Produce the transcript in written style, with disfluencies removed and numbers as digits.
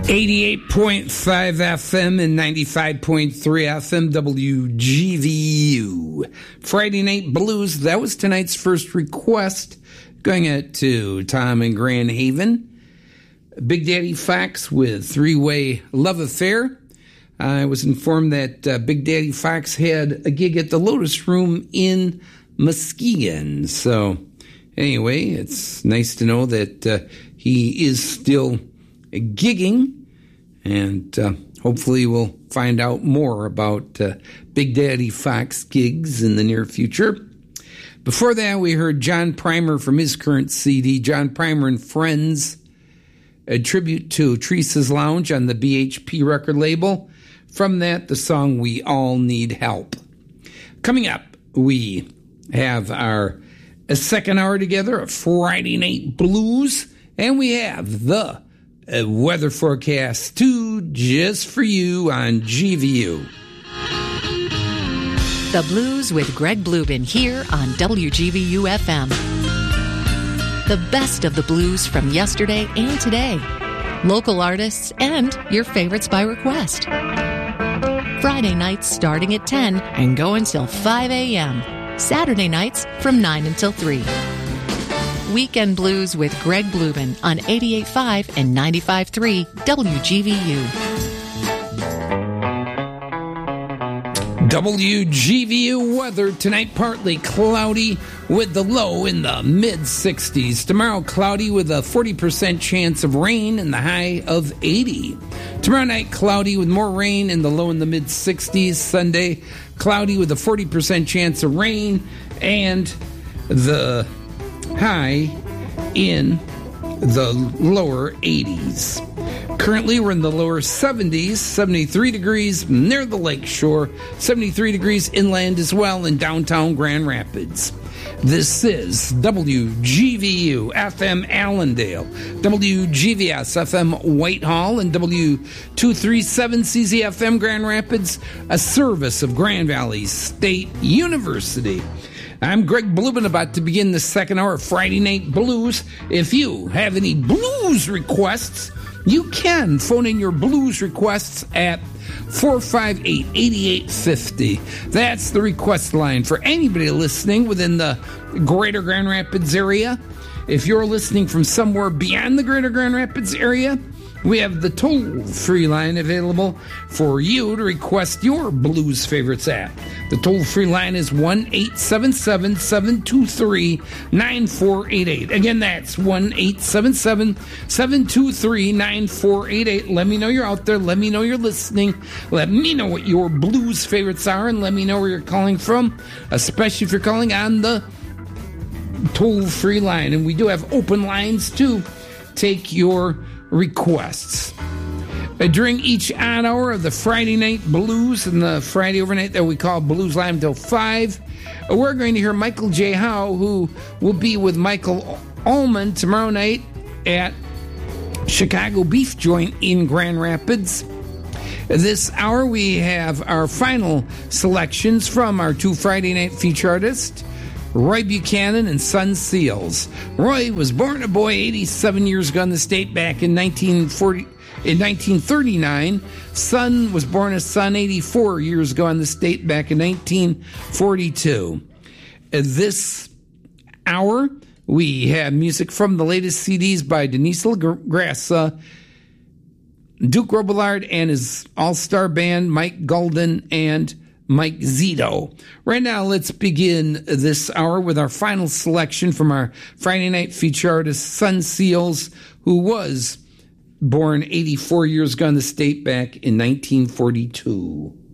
88.5 FM and 95.3 FM WGVU. Friday Night Blues, that was tonight's first request. Going out to Tom in Grand Haven. Big Daddy Fox with Three-Way Love Affair. I was informed that Big Daddy Fox had a gig at the Lotus Room in Muskegon. So anyway, it's nice to know that he is still gigging, and hopefully we'll find out more about Big Daddy Fox gigs in the near future. Before that, we heard John Primer from his current CD, John Primer and Friends, a tribute to Teresa's Lounge on the BHP record label. From that, the song We All Need Help. Coming up, we have our second hour together of Friday Night Blues, and we have the weather forecast too, just for you on GVU. The Blues with Greg Blubin here on WGVU FM. The best of the blues from yesterday and today. Local artists and your favorites by request. Friday nights starting at 10 and go until 5 a.m. Saturday nights from 9 until 3. Weekend Blues with Greg Blubin on 88.5 and 95.3 WGVU. WGVU weather tonight, partly cloudy with the low in the mid-60s. Tomorrow, cloudy with a 40% chance of rain and the high of 80. Tomorrow night, cloudy with more rain and the low in the mid-60s. Sunday, cloudy with a 40% chance of rain and the high in the lower 80s. Currently, we're in the lower 70s, 73 degrees near the lake shore, 73 degrees inland as well in downtown Grand Rapids. This is WGVU FM Allendale, WGVS FM Whitehall, and W237 CZFM Grand Rapids, a service of Grand Valley State University. I'm Greg Blubin, about to begin the second hour of Friday Night Blues. If you have any blues requests, you can phone in your blues requests at 458-8850. That's the request line for anybody listening within the greater Grand Rapids area. If you're listening from somewhere beyond the greater Grand Rapids area, we have the toll-free line available for you to request your blues favorites at. The toll-free line is 1-877-723-9488. Again, that's 1-877-723-9488. Let me know you're out there. Let me know you're listening. Let me know what your blues favorites are, and let me know where you're calling from, especially if you're calling on the toll-free line. And we do have open lines to take your requests. During each odd hour of the Friday Night Blues and the Friday overnight that we call Blues Live until 5, we're going to hear Michael J. Howe, who will be with Michael Allman tomorrow night at Chicago Beef Joint in Grand Rapids. This hour we have our final selections from our two Friday night feature artists, Roy Buchanan and Son Seals. Roy was born a boy 87 years ago in the state back in 1939. Son was born a son 84 years ago in the state back in 1942. This hour, we have music from the latest CDs by Denise LaGrassa, Duke Robillard and his all-star band, Mike Golden and Mike Zito. Right now, let's begin this hour with our final selection from our Friday night feature artist, Son Seals, who was born 84 years ago in the state back in 1942.